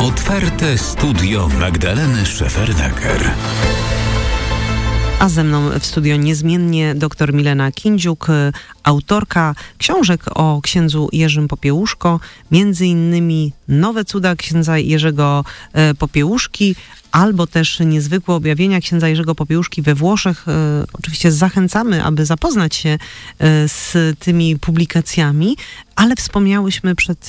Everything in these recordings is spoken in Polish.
Otwarte studio Magdaleny Szefernaker. A ze mną w studio niezmiennie dr Milena Kindziuk, autorka książek o księdzu Jerzym Popiełuszko, między innymi Nowe cuda księdza Jerzego Popiełuszki, albo też Niezwykłe objawienia księdza Jerzego Popiełuszki we Włoszech. Oczywiście zachęcamy, aby zapoznać się z tymi publikacjami, ale wspomniałyśmy przed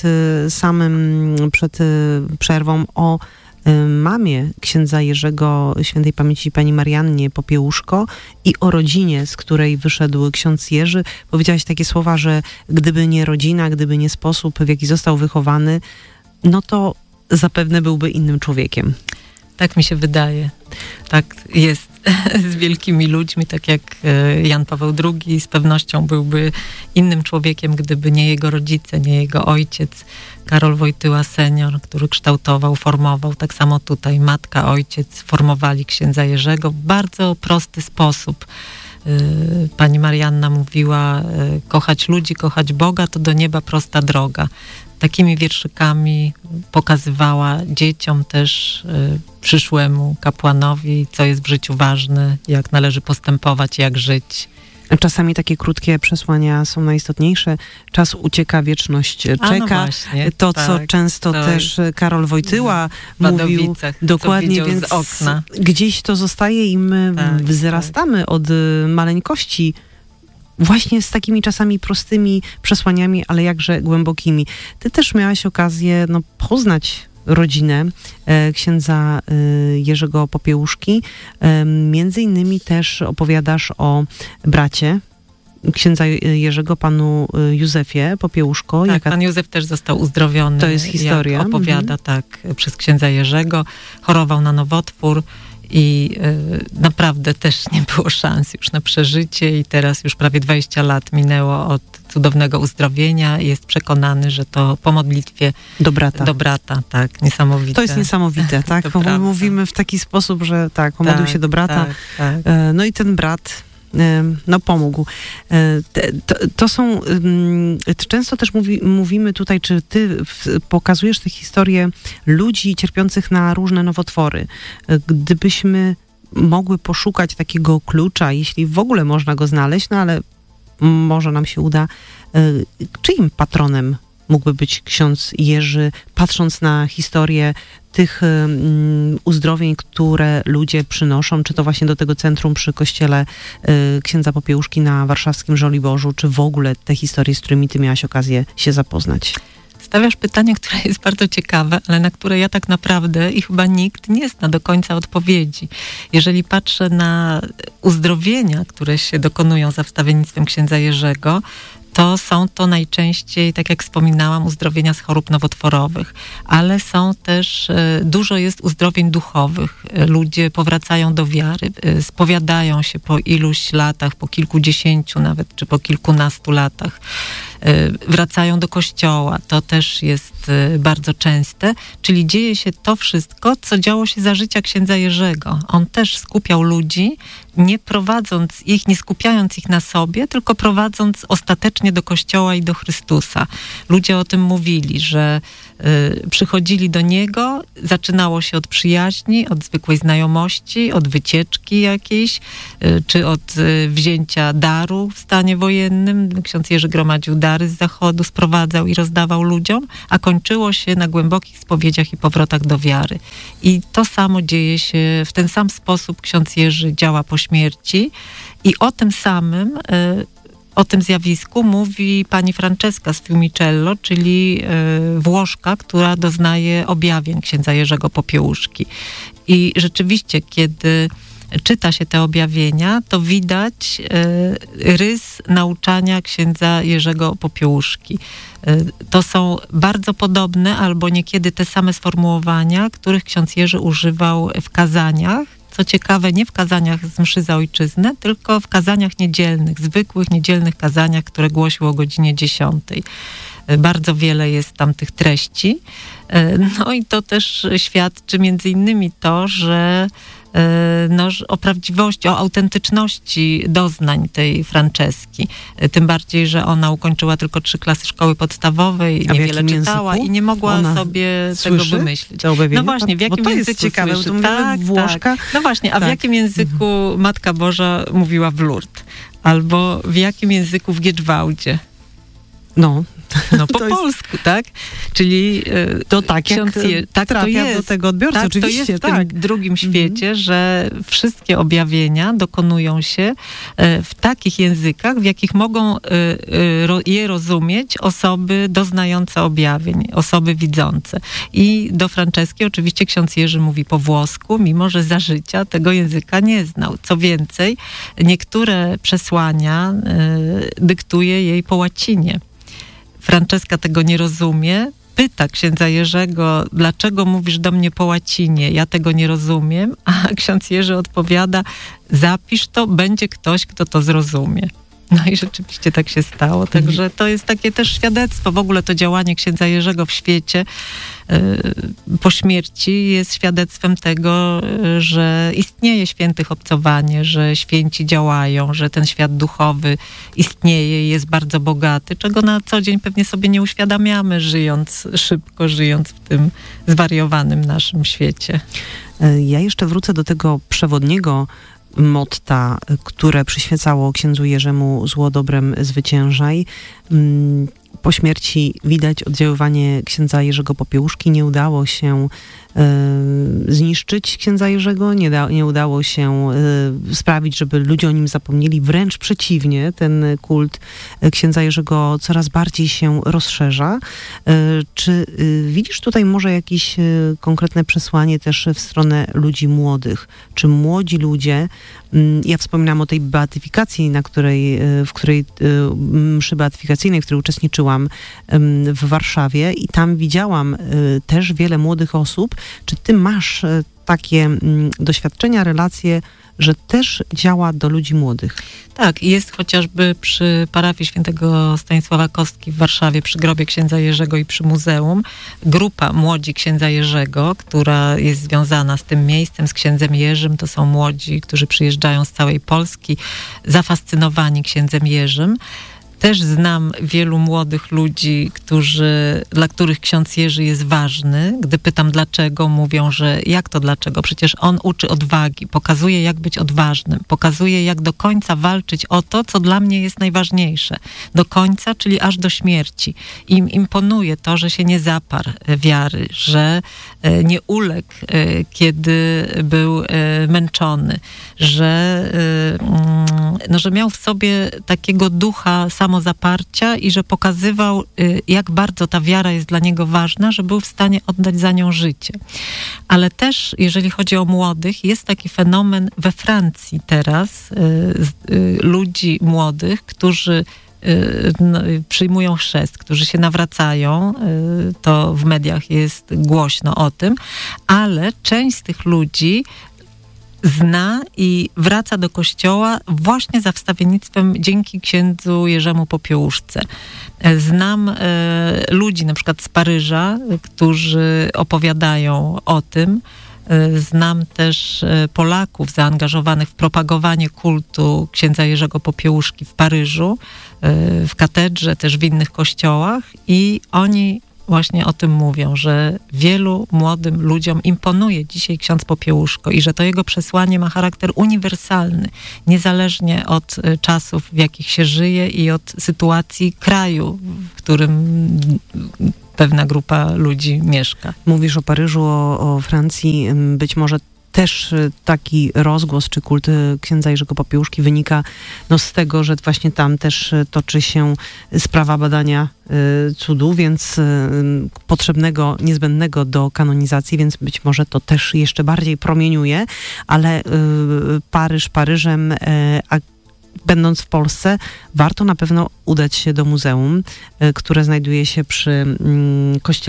przerwą o mamie księdza Jerzego, świętej pamięci pani Mariannie Popiełuszko, i o rodzinie, z której wyszedł ksiądz Jerzy. Powiedziałaś takie słowa, że gdyby nie rodzina, gdyby nie sposób, w jaki został wychowany, no to zapewne byłby innym człowiekiem. Tak mi się wydaje. Tak jest z wielkimi ludźmi, tak jak Jan Paweł II z pewnością byłby innym człowiekiem, gdyby nie jego rodzice, nie jego ojciec, Karol Wojtyła senior, który kształtował, formował. Tak samo tutaj matka, ojciec formowali księdza Jerzego w bardzo prosty sposób. Pani Marianna mówiła, kochać ludzi, kochać Boga, to do nieba prosta droga. Takimi wierszykami pokazywała dzieciom też, przyszłemu kapłanowi, co jest w życiu ważne, jak należy postępować, jak żyć. Czasami takie krótkie przesłania są najistotniejsze. Czas ucieka, wieczność czeka. No właśnie, to, tak, co często też Karol Wojtyła mówił. Dokładnie, więc z okna. Gdzieś to zostaje i my wzrastamy od maleńkości właśnie z takimi czasami prostymi przesłaniami, ale jakże głębokimi. Ty też miałaś okazję poznać rodzinę księdza Jerzego Popiełuszki. Między innymi też opowiadasz o bracie księdza Jerzego, panu Józefie Popiełuszko. Tak, pan Józef też został uzdrowiony. To jest historia. Jak opowiada, przez księdza Jerzego. Chorował na nowotwór i naprawdę też nie było szans już na przeżycie i teraz już prawie 20 lat minęło od cudownego uzdrowienia i jest przekonany, że to po modlitwie do brata, tak, niesamowite. To jest niesamowite, tak? Mówimy w taki sposób, że pomodlił się do brata. Tak. No i ten brat pomógł. To są, często też mówimy tutaj, czy ty pokazujesz tę historię ludzi cierpiących na różne nowotwory. Gdybyśmy mogły poszukać takiego klucza, jeśli w ogóle można go znaleźć, ale może nam się uda, czyim patronem mógłby być ksiądz Jerzy, patrząc na historię tych uzdrowień, które ludzie przynoszą, czy to właśnie do tego centrum przy kościele księdza Popiełuszki na warszawskim Żoliborzu, czy w ogóle te historie, z którymi ty miałaś okazję się zapoznać? Stawiasz pytanie, które jest bardzo ciekawe, ale na które ja tak naprawdę i chyba nikt nie zna do końca odpowiedzi. Jeżeli patrzę na uzdrowienia, które się dokonują za wstawiennictwem księdza Jerzego, to są to najczęściej, tak jak wspominałam, uzdrowienia z chorób nowotworowych, ale są też, dużo jest uzdrowień duchowych. Ludzie powracają do wiary, spowiadają się po iluś latach, po kilkudziesięciu nawet, czy po kilkunastu latach. Wracają do kościoła. To też jest bardzo częste. Czyli dzieje się to wszystko, co działo się za życia księdza Jerzego. On też skupiał ludzi, nie prowadząc ich, nie skupiając ich na sobie, tylko prowadząc ostatecznie do kościoła i do Chrystusa. Ludzie o tym mówili, że przychodzili do niego, zaczynało się od przyjaźni, od zwykłej znajomości, od wycieczki jakiejś, czy od wzięcia daru w stanie wojennym. Ksiądz Jerzy gromadził dary z zachodu, sprowadzał i rozdawał ludziom, a kończyło się na głębokich spowiedziach i powrotach do wiary. I to samo dzieje się, w ten sam sposób ksiądz Jerzy działa po śmierci i o tym samym, o tym zjawisku mówi pani Francesca z Fiumicello, czyli Włoszka, która doznaje objawień księdza Jerzego Popiełuszki. I rzeczywiście, kiedy czyta się te objawienia, to widać rys nauczania księdza Jerzego Popiełuszki. To są bardzo podobne albo niekiedy te same sformułowania, których ksiądz Jerzy używał w kazaniach. Co ciekawe, nie w kazaniach z mszy za ojczyznę, tylko w kazaniach niedzielnych, zwykłych niedzielnych kazaniach, które głosił o godzinie 10. Bardzo wiele jest tam tych treści. No i to też świadczy między innymi to, że o prawdziwości, o autentyczności doznań tej Franceski. Tym bardziej, że ona ukończyła tylko 3 klasy szkoły podstawowej, niewiele czytała i nie mogła sobie tego wymyślić. No właśnie, w jakim to języku jest ciekawe, słyszy? To mówimy Włoszka. Tak. No właśnie, a w jakim języku Matka Boża mówiła w Lourdes? Albo w jakim języku w Giedżwałdzie? No po polsku, tak? Czyli to tak ksiądz tak trafia to jest, do tego odbiorcy, tak, oczywiście. To jest w tym drugim świecie, że wszystkie objawienia dokonują się w takich językach, w jakich mogą je rozumieć osoby doznające objawień, osoby widzące. I do Franceski oczywiście ksiądz Jerzy mówi po włosku, mimo że za życia tego języka nie znał. Co więcej, niektóre przesłania dyktuje jej po łacinie. Franceska tego nie rozumie, pyta księdza Jerzego, dlaczego mówisz do mnie po łacinie, ja tego nie rozumiem, a ksiądz Jerzy odpowiada, zapisz to, będzie ktoś, kto to zrozumie. No i rzeczywiście tak się stało, także to jest takie też świadectwo, w ogóle to działanie księdza Jerzego w świecie po śmierci jest świadectwem tego, że istnieje świętych obcowanie, że święci działają, że ten świat duchowy istnieje i jest bardzo bogaty, czego na co dzień pewnie sobie nie uświadamiamy, żyjąc w tym zwariowanym naszym świecie. Ja jeszcze wrócę do tego przewodniego motta, które przyświecało księdzu Jerzemu zło dobrem zwyciężaj. Po śmierci widać oddziaływanie księdza Jerzego Popiełuszki. Nie udało się zniszczyć księdza Jerzego, nie udało się sprawić, żeby ludzie o nim zapomnieli. Wręcz przeciwnie, ten kult księdza Jerzego coraz bardziej się rozszerza. Czy widzisz tutaj może jakieś konkretne przesłanie też w stronę ludzi młodych? Czy młodzi ludzie, ja wspominam o tej beatyfikacji, w której mszy beatyfikacyjnej, w której uczestniczyłam w Warszawie i tam widziałam też wiele młodych osób. Czy ty masz takie doświadczenia, relacje, że też działa do ludzi młodych? Tak, jest chociażby przy parafii świętego Stanisława Kostki w Warszawie, przy grobie księdza Jerzego i przy muzeum, grupa Młodzi księdza Jerzego, która jest związana z tym miejscem, z księdzem Jerzym. To są młodzi, którzy przyjeżdżają z całej Polski, zafascynowani księdzem Jerzym. Też znam wielu młodych ludzi, dla których ksiądz Jerzy jest ważny. Gdy pytam dlaczego, mówią, że jak to dlaczego? Przecież on uczy odwagi, pokazuje jak być odważnym, pokazuje jak do końca walczyć o to, co dla mnie jest najważniejsze. Do końca, czyli aż do śmierci. Im imponuje to, że się nie zaparł wiary, że nie uległ, kiedy był męczony, że miał w sobie takiego ducha samozaparcia i że pokazywał, jak bardzo ta wiara jest dla niego ważna, że był w stanie oddać za nią życie. Ale też, jeżeli chodzi o młodych, jest taki fenomen we Francji teraz, ludzi młodych, którzy przyjmują chrzest, którzy się nawracają, to w mediach jest głośno o tym, ale część z tych ludzi zna i wraca do kościoła właśnie za wstawiennictwem dzięki księdzu Jerzemu Popiełuszce. Znam ludzi na przykład z Paryża, którzy opowiadają o tym. Znam też Polaków zaangażowanych w propagowanie kultu księdza Jerzego Popiełuszki w Paryżu, w katedrze, też w innych kościołach i oni właśnie o tym mówią, że wielu młodym ludziom imponuje dzisiaj ksiądz Popiełuszko i że to jego przesłanie ma charakter uniwersalny, niezależnie od czasów, w jakich się żyje i od sytuacji kraju, w którym pewna grupa ludzi mieszka. Mówisz o Paryżu, o Francji, być może też taki rozgłos czy kult księdza Jerzego Popiełuszki wynika z tego, że właśnie tam też toczy się sprawa badania cudu, więc potrzebnego, niezbędnego do kanonizacji, więc być może to też jeszcze bardziej promieniuje, ale Paryż Paryżem, a będąc w Polsce, warto na pewno udać się do muzeum, które znajduje się przy kościele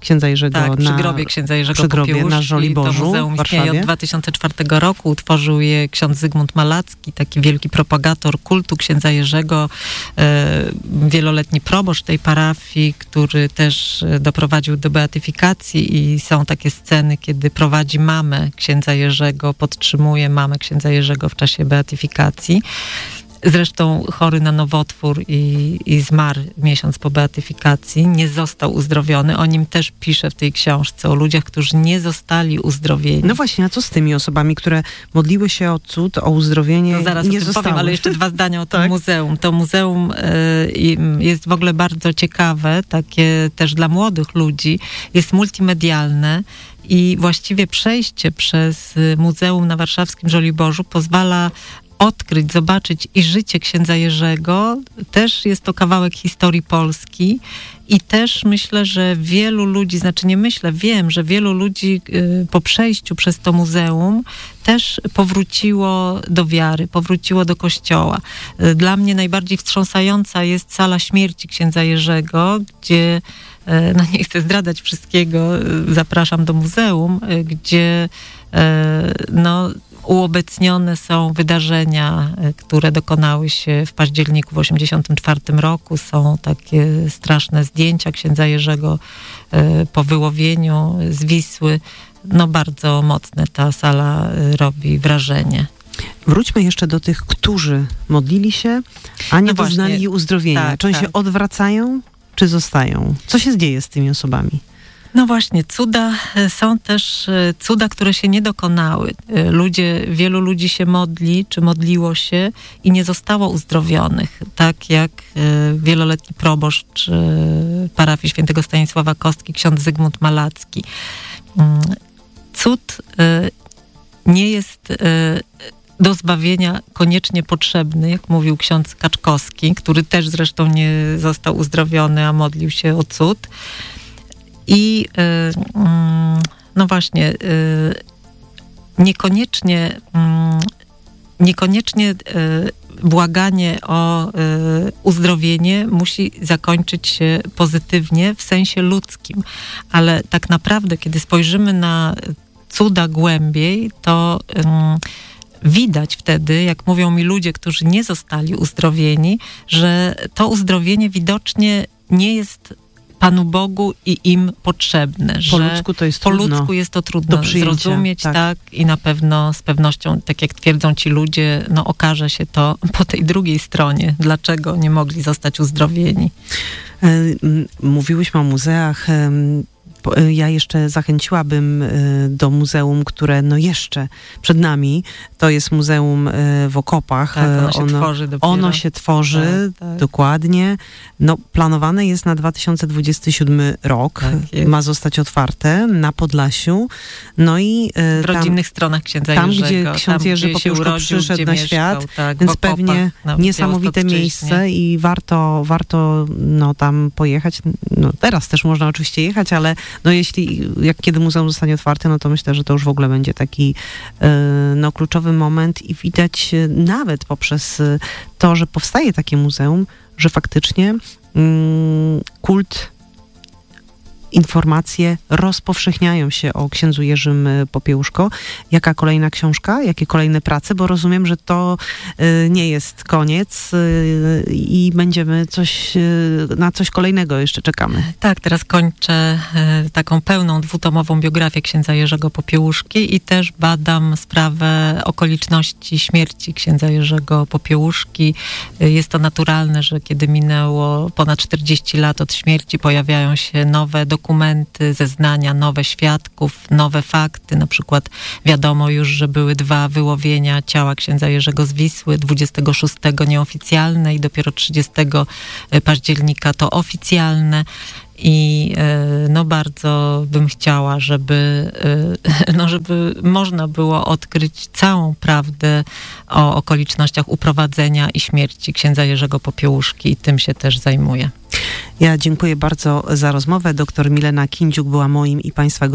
księdza Jerzego przy grobie księdza Jerzego Popiełuszki. Na Żoliborzu to muzeum istnieje od 2004 roku. Utworzył je ksiądz Zygmunt Malacki, taki wielki propagator kultu księdza Jerzego, wieloletni proboszcz tej parafii, który też doprowadził do beatyfikacji i są takie sceny, kiedy prowadzi mamę księdza Jerzego, podtrzymuje mamę księdza Jerzego w czasie beatyfikacji. Zresztą chory na nowotwór i zmarł miesiąc po beatyfikacji, nie został uzdrowiony. O nim też pisze w tej książce, o ludziach, którzy nie zostali uzdrowieni. No właśnie, a co z tymi osobami, które modliły się o cud, o uzdrowienie, no zaraz nie o tym zostały? powiem, ale jeszcze 2 zdania o tym muzeum. To muzeum jest w ogóle bardzo ciekawe, takie też dla młodych ludzi. Jest multimedialne. I właściwie przejście przez muzeum na warszawskim Żoliborzu pozwala odkryć, zobaczyć i życie księdza Jerzego. Też jest to kawałek historii Polski i też myślę, że wielu ludzi, wiem, że wielu ludzi po przejściu przez to muzeum też powróciło do wiary, powróciło do kościoła. Dla mnie najbardziej wstrząsająca jest sala śmierci księdza Jerzego, gdzie nie chcę zdradzać wszystkiego, zapraszam do muzeum, gdzie uobecnione są wydarzenia, które dokonały się w październiku w 1984 roku. Są takie straszne zdjęcia księdza Jerzego po wyłowieniu z Wisły. Bardzo mocne ta sala robi wrażenie. Wróćmy jeszcze do tych, którzy modlili się, a nie doznali uzdrowienia. Tak, czy oni się odwracają, czy zostają? Co się dzieje z tymi osobami? No właśnie, cuda są też cuda, które się nie dokonały. Wielu ludzi się modli, czy modliło się i nie zostało uzdrowionych. Tak jak wieloletni proboszcz parafii świętego Stanisława Kostki, ksiądz Zygmunt Malacki. Cud nie jest do zbawienia koniecznie potrzebny, jak mówił ksiądz Kaczkowski, który też zresztą nie został uzdrowiony, a modlił się o cud. I niekoniecznie błaganie o uzdrowienie musi zakończyć się pozytywnie w sensie ludzkim. Ale tak naprawdę, kiedy spojrzymy na cuda głębiej, to widać wtedy, jak mówią mi ludzie, którzy nie zostali uzdrowieni, że to uzdrowienie widocznie nie jest Panu Bogu i im potrzebne. Po ludzku to jest trudno. Po ludzku jest to trudno zrozumieć, tak. I na pewno z pewnością, tak jak twierdzą ci ludzie, okaże się to po tej drugiej stronie, dlaczego nie mogli zostać uzdrowieni. Mówiłyśmy o muzeach. Ja jeszcze zachęciłabym do muzeum, które jeszcze przed nami. To jest muzeum w Okopach. Tak, ono się tworzy tak. Dokładnie. Planowane jest na 2027 rok. Tak, ma zostać otwarte na Podlasiu. I w rodzinnych stronach księdza Jerzego. Tam, gdzie ksiądz Jerzy Popiełuszko przyszedł na świat. Tak, więc Okopach, pewnie niesamowite miejsce i warto tam pojechać. Teraz też można oczywiście jechać, ale kiedy muzeum zostanie otwarte, to myślę, że to już w ogóle będzie taki kluczowy moment i widać nawet poprzez to, że powstaje takie muzeum, że faktycznie kult, informacje rozpowszechniają się o księdzu Jerzym Popiełuszko. Jaka kolejna książka? Jakie kolejne prace? Bo rozumiem, że to nie jest koniec i będziemy na coś kolejnego jeszcze czekamy. Tak, teraz kończę taką pełną 2-tomową biografię księdza Jerzego Popiełuszki i też badam sprawę okoliczności śmierci księdza Jerzego Popiełuszki. Jest to naturalne, że kiedy minęło ponad 40 lat od śmierci, pojawiają się nowe dokumenty, zeznania, nowe świadków, nowe fakty. Na przykład wiadomo już, że były 2 wyłowienia ciała księdza Jerzego z Wisły, 26 nieoficjalne i dopiero 30 października to oficjalne. I bardzo bym chciała, żeby można było odkryć całą prawdę o okolicznościach uprowadzenia i śmierci księdza Jerzego Popiełuszki i tym się też zajmuję. Ja dziękuję bardzo za rozmowę. Dr Milena Kindziuk była moim i Państwa